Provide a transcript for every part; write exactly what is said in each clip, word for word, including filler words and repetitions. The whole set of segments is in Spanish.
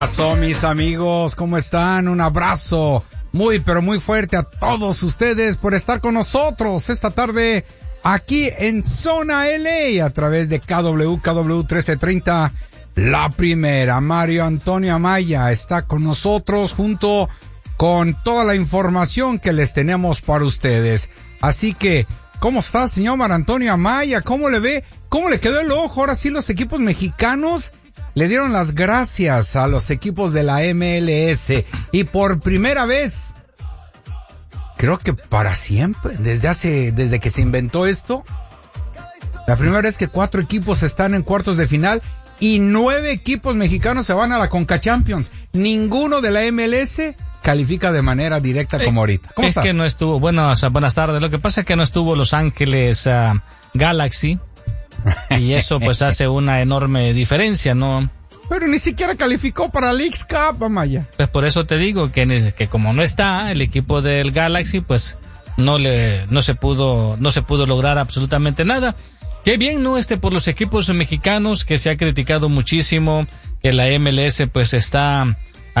Abrazo, mis amigos, ¿cómo están? Un abrazo muy, pero muy fuerte a todos ustedes por estar con nosotros esta tarde aquí en Zona L A a través de K W K W trece treinta, la primera. Mario Antonio Amaya está con nosotros junto con toda la información que les tenemos para ustedes. Así que, ¿cómo está, señor Mario Antonio Amaya? ¿Cómo le ve? ¿Cómo le quedó el ojo? Ahora sí los equipos mexicanos le dieron las gracias a los equipos de la M L S y por primera vez, creo que para siempre, desde hace, desde que se inventó esto, la primera vez que cuatro equipos están en cuartos de final y nueve equipos mexicanos se van a la Conca Champions. Ninguno de la M L S califica de manera directa como ahorita. ¿Cómo es estás? que no estuvo, bueno, o sea, buenas tardes. Lo que pasa es que no estuvo Los Ángeles uh, Galaxy. Y eso pues hace una enorme diferencia, ¿no? Pero ni siquiera calificó para Leagues Cup, Amaya. Pues por eso te digo que, que como no está el equipo del Galaxy, pues no le no se pudo no se pudo lograr absolutamente nada. Qué bien, ¿no? Este por los equipos mexicanos, que se ha criticado muchísimo que la M L S pues está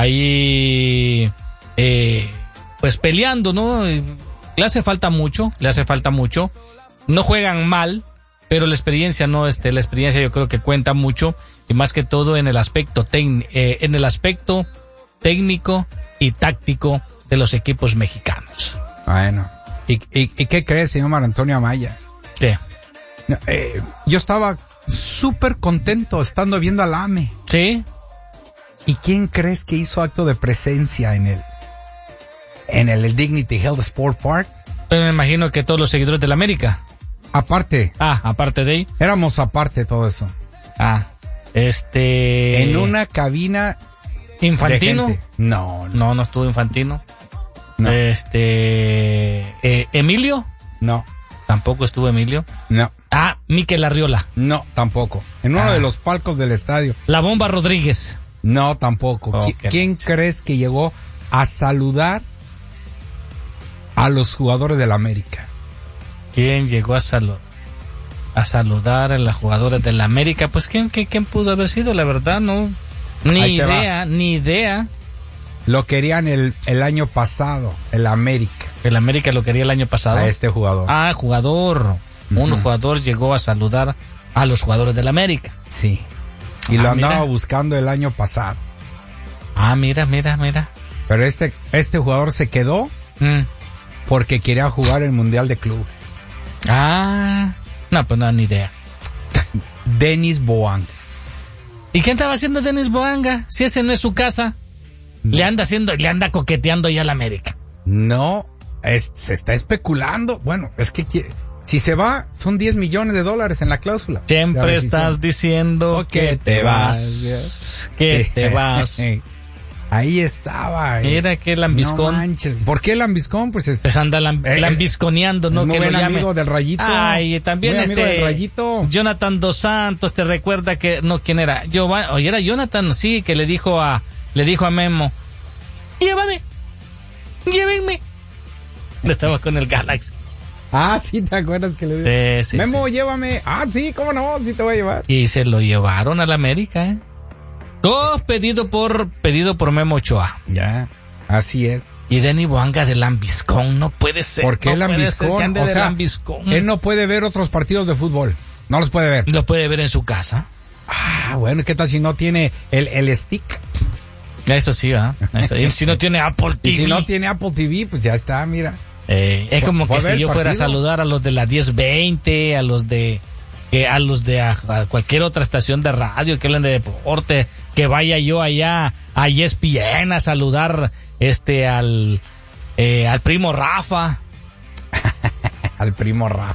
ahí eh, pues peleando, ¿no? Le hace falta mucho, le hace falta mucho. No juegan mal, pero la experiencia no, este, la experiencia yo creo que cuenta mucho, y más que todo en el aspecto tec- eh, en el aspecto técnico y táctico de los equipos mexicanos. Bueno, ¿y, y, y qué crees, señor Mario Antonio Amaya? ¿Qué? No, eh, yo estaba súper contento estando viendo al A M E. ¿Sí? ¿Y quién crees que hizo acto de presencia en el en el, el Dignity Health Sport Park? Pues me imagino que todos los seguidores de la América. Aparte. Ah, aparte de ahí. Éramos aparte de todo eso. Ah, este... En una cabina... ¿Infantino? de gente. No, no. No, no estuvo Infantino. No. Este... Eh, ¿Emilio? No. Tampoco estuvo Emilio. No. Ah, Mikel Arriola. No, tampoco. En uno Ah. de los palcos del estadio. La Bomba Rodríguez. No, tampoco. Oh, ¿Qui- qué ¿Quién mancha. crees que llegó a saludar a los jugadores del América? ¿Quién llegó a saludar? A saludar a los jugadores de la América. Pues ¿quién, quién, quién pudo haber sido? La verdad, no. Ni Ahí te va. idea, ni idea. Lo querían el, el año pasado, el América, El América lo quería el año pasado. a este jugador. Ah, jugador. Un Ujú. jugador llegó a saludar a los jugadores de la América. Sí. Y Ah, lo andaba mira. buscando el año pasado. Ah, mira, mira, mira. Pero este, este jugador se quedó Mm. porque quería jugar el Mundial de Club. Ah, no, pues no, ni idea. Denis Boang. ¿Y qué estaba haciendo Denis Boanga? Si ese no es su casa. Le anda haciendo, le anda coqueteando ya a la América. No, es- se está especulando. Bueno, es que qui- si se va, son diez millones de dólares en la cláusula. Siempre La rescisión. estás diciendo que te vas, que te vas. Ahí estaba. eh. Mira qué lambiscón. No manches. ¿Por qué lambiscón? Pues es, Pues anda lam- Eh, lambisconeando, ¿no? es muy Que lo buen llame. amigo del Rayito. Ay, también Muy amigo este del Rayito. Jonathan Dos Santos, te recuerda que no, ¿quién era? Giovanni, oye, era Jonathan, sí, que le dijo a le dijo a Memo, "Llévame. Llévenme." Estaba con el Galaxy. Ah, sí, ¿te acuerdas que le dije? Sí, sí, Memo, sí. llévame. Ah, sí, cómo no, sí te voy a llevar. Y se lo llevaron a la América, ¿eh? Todo pedido por pedido por Memo Ochoa. Ya, así es. Y Denny Boanga de lambiscón, no puede ser. ¿Por qué no puede ser lambiscón? que ande O de sea, lambiscón. él no puede ver otros partidos de fútbol. No los puede ver. Lo puede ver en su casa. Ah, bueno, ¿qué tal si no tiene el, el stick? Eso sí, ¿ah? Eso. Y si no tiene Apple T V. Y si no tiene Apple T V, pues ya está, mira. Eh, es Fue- como fue que a ver si yo el fuera a partido. saludar a los de la diez veinte, a los de que a los de a, a cualquier otra estación de radio que hablen de deporte, que vaya yo allá a E S P N a saludar este al eh, al primo Rafa. Al primo Rafa.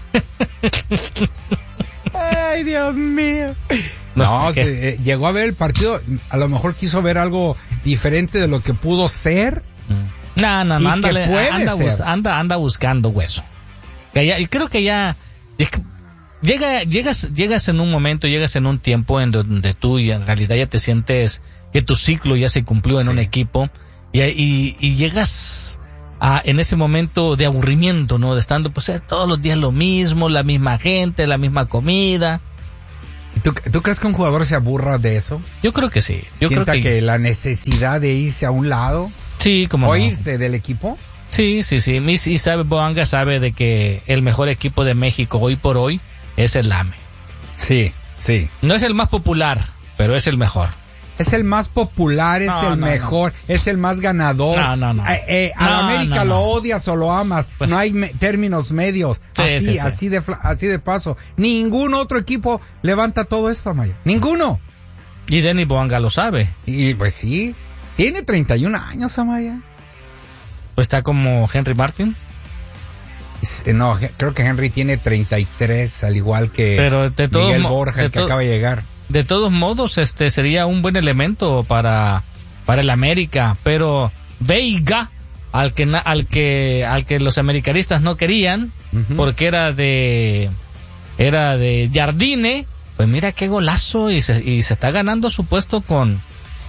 Ay, Dios mío. No, ¿qué? se, eh, llegó a ver el partido. A lo mejor quiso ver algo diferente de lo que pudo ser. No, no, ¿Y no, qué ándale, puede anda, ser? bus- anda, anda buscando hueso. Que ya- y creo que ya es que llega, llegas, llegas en un momento, llegas en un tiempo en donde tú y en realidad ya te sientes que tu ciclo ya se cumplió en Sí. un equipo y, y, y llegas a, en ese momento de aburrimiento, ¿no? De estando pues eh, todos los días lo mismo, la misma gente, la misma comida. ¿Tú, ¿Tú crees que un jugador se aburra de eso? Yo creo que sí. Yo ¿Sienta creo que... que la necesidad de irse a un lado? Sí, como ¿O no. irse del equipo? Sí, sí, sí. Y sí sabe, Boanga sabe de que el mejor equipo de México hoy por hoy es el A M E. Sí, sí. No es el más popular, pero es el mejor. Es el más popular, es No, el no, mejor, no. es el más ganador. No, no, no. Eh, eh, a No, la América no, no. lo odias o lo amas. Pues, no hay me- términos medios. Sí, así, sí, sí. así de fla- así de paso. Ningún otro equipo levanta todo esto, Amaya. Ninguno. Y Denis Boanga lo sabe. Y pues sí, tiene treinta y un años, Amaya. Pues está como Henry Martin. No, creo que Henry tiene treinta y tres, al igual que Pero de todos Miguel mo- Borja, de el que to- acaba de llegar. De todos modos, este sería un buen elemento para, para el América, pero Veiga, al que na- al que al que los americanistas no querían, Ujú. porque era de era de Jardine, pues mira qué golazo y se, y se está ganando su puesto con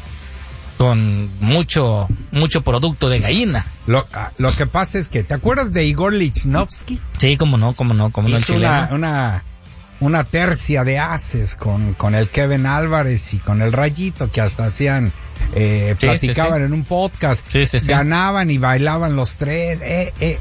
con mucho mucho producto de gallina. Lo, ah, lo que pasa es que, ¿te acuerdas de Igor Lichnowsky? Sí, cómo no, cómo no, cómo no el Hizo chileno. una, una, una tercia de ases con, con el Kevin Álvarez y con el Rayito, que hasta hacían, eh, Sí, platicaban sí, sí. en un podcast. Sí, sí, sí. Ganaban y bailaban los tres. Eh, eh.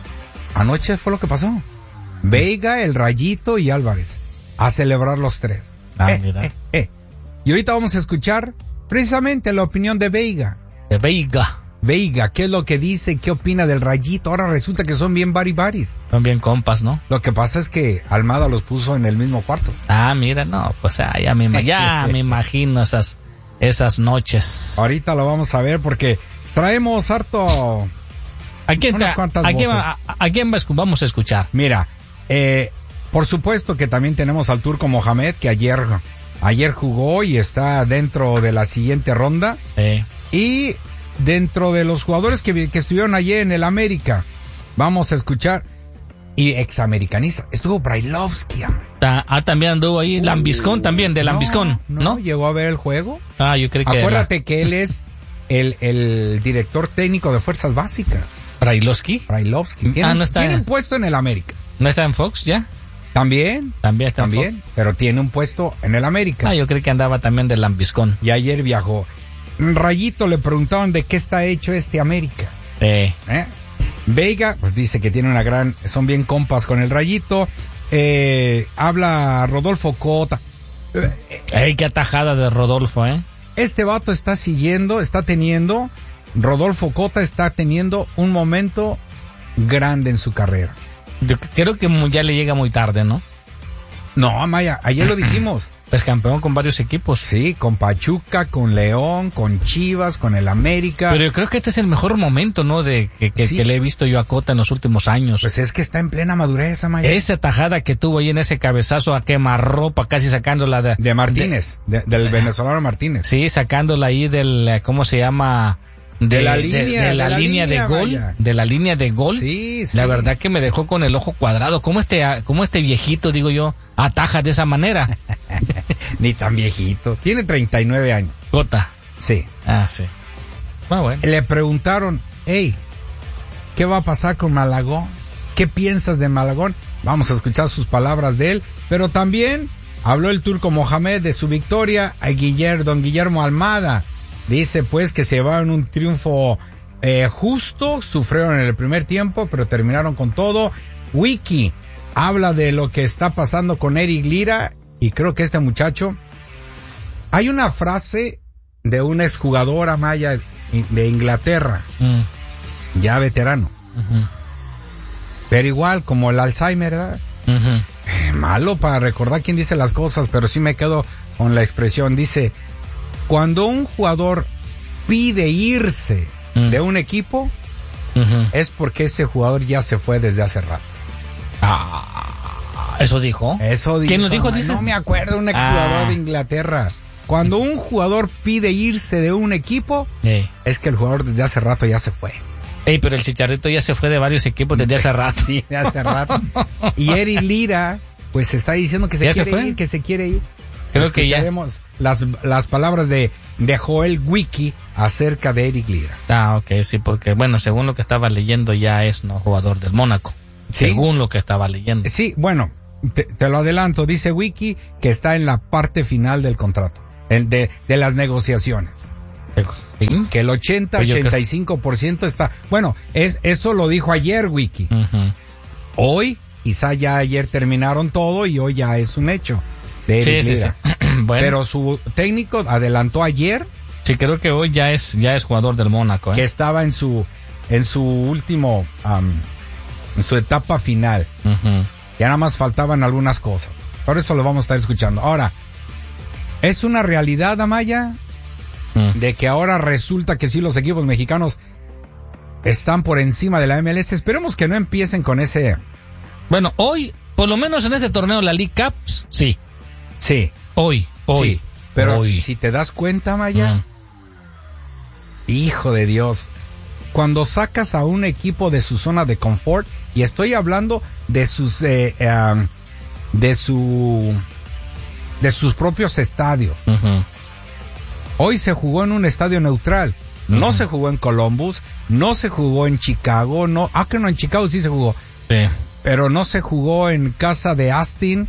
Anoche fue lo que pasó. Veiga, el Rayito y Álvarez. A celebrar los tres. Ah, Eh, mira. eh, eh. Y ahorita vamos a escuchar precisamente la opinión de Veiga. De Veiga. Veiga, ¿qué es lo que dice? ¿Qué opina del Rayito? Ahora resulta que son bien baribaris. Son bien compas, ¿no? Lo que pasa es que Almada los puso en el mismo cuarto. Ah, mira, no, pues ah, ya me ima- ya me imagino esas esas noches. Ahorita lo vamos a ver porque traemos harto... ¿A quién, te- unas cuantas a quién- voces. a- a quién vas- vamos a escuchar? Mira, eh, por supuesto que también tenemos al Turco Mohamed, que ayer, ayer jugó y está dentro de la siguiente ronda. Eh, Y dentro de los jugadores que, vi- que estuvieron ayer en el América, vamos a escuchar... Y examericaniza, estuvo Brailovsky. ta- ah, también anduvo ahí, Lambiscón también, de Lambiscón, ¿no? No, llegó a ver el juego. Ah, yo creo que Acuérdate que él es el, el director técnico de Fuerzas Básicas, Brailovsky, Brailovsky. Tiene, Ah, no está- tiene un puesto en el América. ¿no está en Fox ya? También, También está en también, pero tiene un puesto en el Fox. América. Ah, yo creo que andaba también de Lambiscón. Y ayer viajó. Rayito le preguntaron de qué está hecho este América. Eh, ¿eh? Veiga, pues dice que tiene una gran, son bien compas con el Rayito. Eh, habla Rodolfo Cota. Eh, ey, qué atajada de Rodolfo, ¿eh? Este vato está siguiendo, está teniendo, Rodolfo Cota está teniendo un momento grande en su carrera. Yo creo que mu- ya le llega muy tarde, ¿no? No, Amaya, ayer lo dijimos. Pues campeón con varios equipos. Sí, con Pachuca, con León, con Chivas, con el América. Pero yo creo que este es el mejor momento, ¿no? De que, que, Sí. que le he visto yo a Cota en los últimos años. Pues es que está en plena madurez, Amaya. Esa tajada que tuvo ahí en ese cabezazo a quemarropa, casi sacándola de... De Martínez, de- del venezolano Martínez. Sí, sacándola ahí del, eh, ¿cómo se llama? De la línea, de, de la, la línea, línea, de gol, vaya. de la línea de gol. Sí, sí. La verdad que me dejó con el ojo cuadrado. ¿Cómo este, ah, cómo este viejito, digo yo, ataja de esa manera? Ni tan viejito. Tiene treinta y nueve años. Cota. Sí. Ah, sí. Ah, bueno. Le preguntaron, hey, ¿qué va a pasar con Malagón? ¿Qué piensas de Malagón? Vamos a escuchar sus palabras de él, pero también habló el Turco Mohamed de su victoria a Guillermo, don Guillermo Almada. Dice pues que se llevaron un triunfo eh, justo, sufrieron en el primer tiempo, pero terminaron con todo. Wiki habla de lo que está pasando con Eric Lira y creo que este muchacho... Hay una frase de un exjugador Amaya de Inglaterra, Mm, ya veterano, ujú, pero igual como el Alzheimer, ¿verdad? ujú. Eh, malo para recordar quién dice las cosas, pero sí me quedo con la expresión. Dice, cuando un jugador pide irse Mm. de un equipo, Ujú. es porque ese jugador ya se fue desde hace rato. Ah, eso dijo. Eso dijo. ¿Quién lo dijo? Ay, Dice. no me acuerdo, un exjugador Ah. de Inglaterra. Cuando un jugador pide irse de un equipo, Ey. es que el jugador desde hace rato ya se fue. Ey, pero el Chicharrito ya se fue de varios equipos desde hace rato. Sí, de hace rato. Y Eric Lira, pues está diciendo que se ¿Ya se quiere fue? ir, que se quiere ir. Creo que ya. Escucharemos las, las palabras de, de Joel Wiki acerca de Eric Lira. Ah, ok, sí, porque bueno, según lo que estaba leyendo ya es no jugador del Mónaco. ¿Sí? Según lo que estaba leyendo. Sí, bueno, te, te lo adelanto, dice Wiki que está en la parte final del contrato, en de, de las negociaciones. ¿Sí? Que el ochenta, Pues ochenta y cinco por ciento está... Bueno, es, eso lo dijo ayer Wiki. Uh-huh. Hoy, quizá ya ayer terminaron todo y hoy ya es un hecho. De Sí, sí, sí. Bueno. Pero su técnico adelantó ayer Sí, creo que hoy ya es ya es jugador del Mónaco, ¿eh? que estaba en su en su último um, en su etapa final. Uh-huh. Ya nada más faltaban algunas cosas. Por eso lo vamos a estar escuchando. Ahora, es una realidad, Amaya, Uh-huh. de que ahora resulta que sí los equipos mexicanos están por encima de la M L S. Esperemos que no empiecen con ese. Bueno, hoy, por lo menos en este torneo, la League Cups, sí. Sí. Hoy, hoy. Sí, pero hoy. si te das cuenta, Maya, Uh-huh. hijo de Dios, cuando sacas a un equipo de su zona de confort, y estoy hablando de sus eh, um, de su de sus propios estadios. Uh-huh. Hoy se jugó en un estadio neutral. No Uh-huh. se jugó en Columbus, no se jugó en Chicago, no, ah que no, en Chicago sí se jugó, Sí. pero no se jugó en casa de Austin.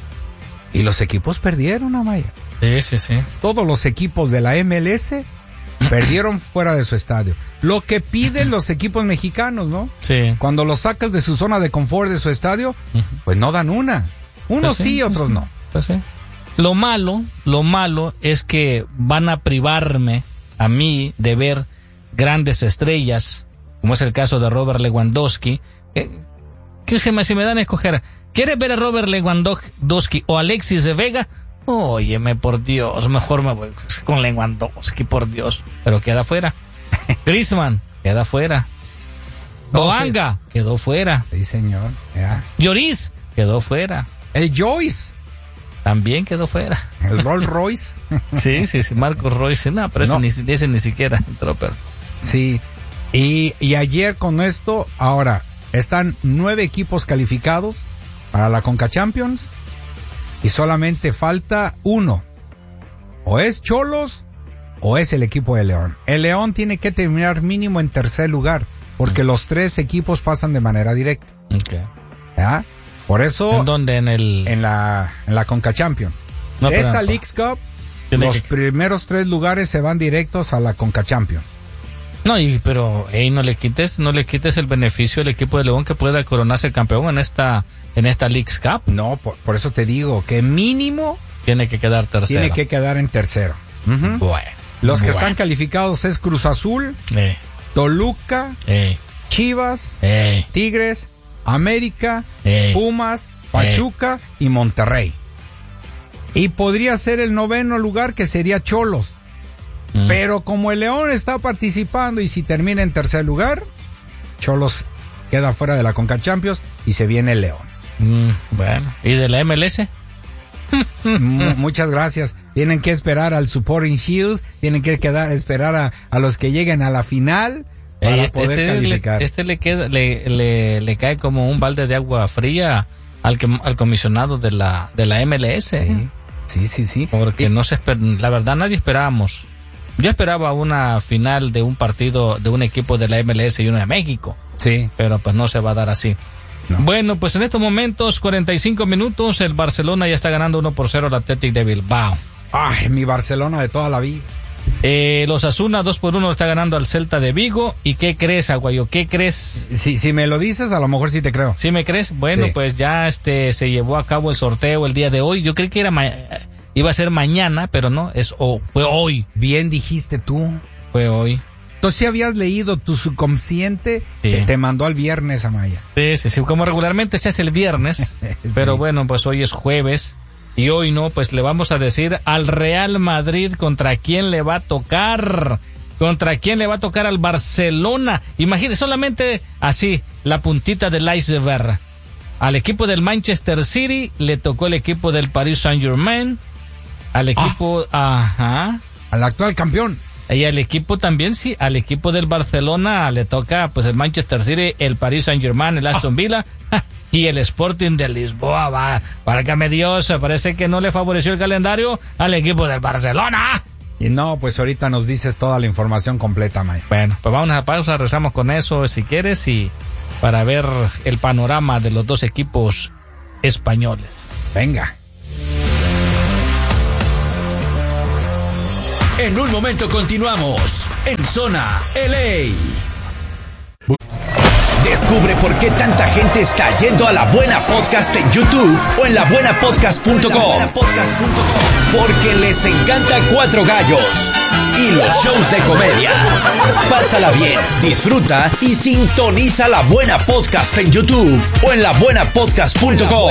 Y los equipos perdieron, Amaya. Sí, sí, sí. Todos los equipos de la M L S perdieron fuera de su estadio. Lo que piden los equipos mexicanos, ¿no? Sí. Cuando los sacas de su zona de confort de su estadio, Uh-huh. pues no dan una. Unos Pues sí, sí, otros pues sí. no. Pues sí. Lo malo, lo malo es que van a privarme a mí de ver grandes estrellas, como es el caso de Robert Lewandowski. Eh, que si me, si me dan a escoger, ¿quieres ver a Robert Lewandowski o Alexis de Vega? Óyeme, por Dios, mejor me voy con Lewandowski, por Dios. Pero queda fuera. Griezmann, queda fuera. No, Boanga, quedó fuera. Sí, señor. Ya. Lloris, quedó fuera. El Joyce, También quedó fuera. el Rolls Royce. Sí, sí, sí, Marcos Royce, no, pero No. ese, ni, ese ni siquiera entró, pero... Sí. Y, y ayer con esto, ahora, están nueve equipos calificados para la Conca Champions y solamente falta uno. O es Cholos o es el equipo de León. El León tiene que terminar mínimo en tercer lugar porque Mm. los tres equipos pasan de manera directa. Okay. ¿Ya? Por eso ¿En dónde? En el... en la, en la Conca Champions. No, de pero- esta Leagues Cup, Tiene los que- primeros tres lugares se van directos a la Conca Champions. No, y, pero ey, no le quites, no le quites el beneficio al equipo de León que pueda coronarse campeón en esta, en esta Leagues Cup. No, por, por eso te digo que mínimo Tiene que quedar tercero. tiene que quedar en tercero. Ujú. Bueno. Los que bueno. están calificados es Cruz Azul, Eh, Toluca, eh, Chivas, eh, Tigres, América, eh. Pumas, Pachuca y Monterrey. Y podría ser el noveno lugar que sería Cholos. Mm. Pero como el León está participando y si termina en tercer lugar, Cholos queda fuera de la Conca Champions y se viene el León. Mm, bueno. ¿Y de la M L S? Mu- muchas gracias. Tienen que esperar al Supporting Shield, tienen que quedar, esperar a, a los que lleguen a la final para Ey, este, poder este calificar. Le, este le queda, le, le, le cae como un balde de agua fría al que, al comisionado de la, de la M L S. Sí, sí, sí, sí. Porque Y- no se esper, la verdad nadie esperábamos. Yo esperaba una final de un partido de un equipo de la M L S y uno de México, Sí. pero pues no se va a dar así. No. Bueno, pues en estos momentos, cuarenta y cinco minutos, el Barcelona ya está ganando uno por cero al Athletic de Bilbao. Ay, mi Barcelona de toda la vida. Eh, los Asuna dos por uno está ganando al Celta de Vigo. ¿Y qué crees, Aguayo? ¿Qué crees? Si, si me lo dices, a lo mejor sí te creo. ¿Sí me crees? Bueno, Sí. pues ya este se llevó a cabo el sorteo el día de hoy. Yo creí que era ma- iba a ser mañana, pero no, es o, fue hoy. Bien dijiste tú. Fue hoy. Entonces, si habías leído tu subconsciente, Sí. te, te mandó al viernes, Amaya. Sí, sí, sí, como regularmente se hace el viernes, Sí. pero bueno, pues hoy es jueves y hoy no, pues le vamos a decir al Real Madrid contra quién le va a tocar, contra quién le va a tocar al Barcelona. Imagínese solamente así, la puntita del iceberg. Al equipo del Manchester City le tocó el equipo del Paris Saint-Germain, al equipo, ajá, Al actual campeón. y al equipo también, sí, al equipo del Barcelona le toca pues el Manchester City, el Paris Saint-Germain, el Aston Villa ja, y el Sporting de Lisboa. Va, válgame Dios, parece que no le favoreció el calendario al equipo del Barcelona. Y no, pues ahorita nos dices toda la información completa, Amaya. Bueno, pues vamos a pausa, rezamos con eso si quieres y para ver el panorama de los dos equipos españoles. Venga. En un momento continuamos en Zona L A. Descubre por qué tanta gente está yendo a La Buena Podcast en YouTube o en la buena podcast punto com. Porque les encanta Cuatro Gallos y los shows de comedia. Pásala bien, disfruta y sintoniza La Buena Podcast en YouTube o en la buena podcast punto com.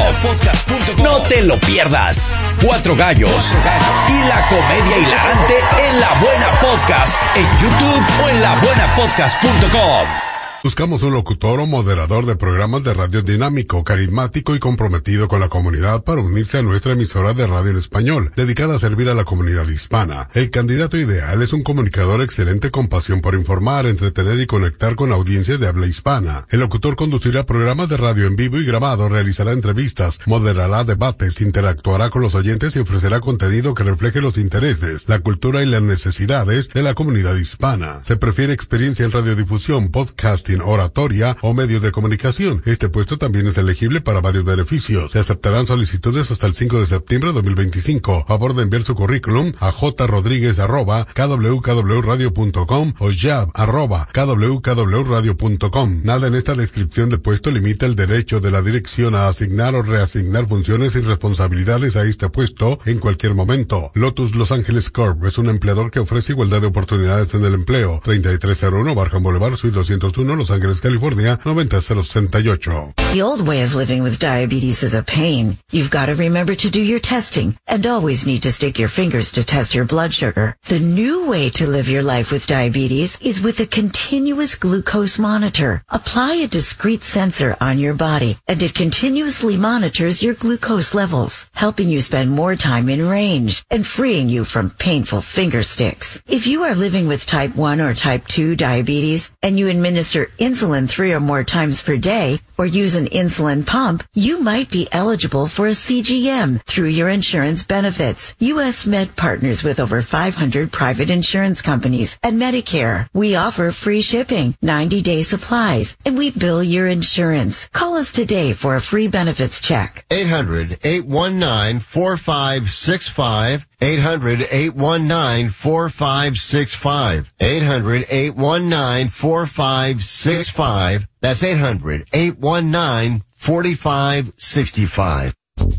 No te lo pierdas. Cuatro Gallos y la comedia hilarante en La Buena Podcast en YouTube o en la buena podcast punto com. Buscamos un locutor o moderador de programas de radio dinámico, carismático y comprometido con la comunidad para unirse a nuestra emisora de radio en español, dedicada a servir a la comunidad hispana. El candidato ideal es un comunicador excelente con pasión por informar, entretener y conectar con audiencias de habla hispana. El locutor conducirá programas de radio en vivo y grabado, realizará entrevistas, moderará debates, interactuará con los oyentes y ofrecerá contenido que refleje los intereses, la cultura y las necesidades de la comunidad hispana. Se prefiere experiencia en radiodifusión, podcasting, oratoria o medios de comunicación. Este puesto también es elegible para varios beneficios. Se aceptarán solicitudes hasta el cinco de septiembre de dos mil veinticinco. Favor de enviar su currículum a jrodriguez arroba k w k w radio punto com o jab arroba k w k w radio punto com. Nada en esta descripción de puesto limita el derecho de la dirección a asignar o reasignar funciones y responsabilidades a este puesto en cualquier momento. Lotus Los Ángeles Corp es un empleador que ofrece igualdad de oportunidades en el empleo. treinta y tres cero uno Barham Boulevard, Suite doscientos uno, Los Ángeles, California, noventa cero sesenta y ocho. The old way of living with diabetes is a pain. You've got to remember to do your testing and always need to stick your fingers to test your blood sugar. The new way to live your life with diabetes is with a continuous glucose monitor. Apply a discrete sensor on your body and it continuously monitors your glucose levels, helping you spend more time in range and freeing you from painful finger sticks. If you are living with type one or type two diabetes and you administer insulin three or more times per day or use an insulin pump, you might be eligible for a C G M through your insurance benefits. U S Med partners with over five hundred private insurance companies and Medicare. We offer free shipping, ninety-day supplies, and we bill your insurance. Call us today for a free benefits check. eight hundred, eight one nine, four five six five. eight hundred, eight one nine, four five six five. eight hundred, eight one nine, four five six five. That's eight hundred, eight one nine, four five six five.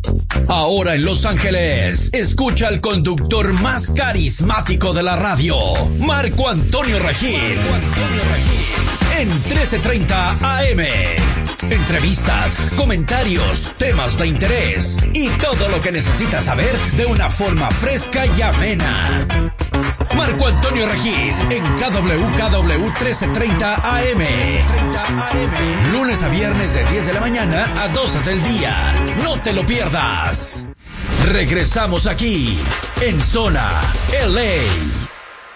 Ahora en Los Ángeles, escucha al conductor más carismático de la radio, Marco Antonio Regil. En trece treinta A M. Entrevistas, comentarios, temas de interés y todo lo que necesitas saber de una forma fresca y amena. Marco Antonio Regil en K W K W trece treinta A M. Lunes a viernes de diez de la mañana a doce del día. No te lo pierdas. Regresamos aquí en Zona L A.